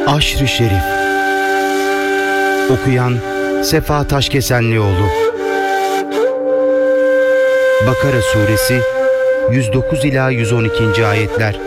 Aşr-ı Şerif. Okuyan Sefa Taşkesenlioğlu. Bakara Suresi 109 ila 112. ayetler.